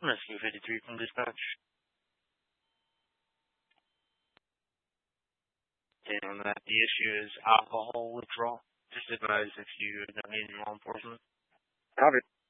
Rescue 53 from dispatch. And that the issue is alcohol withdrawal. Just advise if you don't need law enforcement. Copy.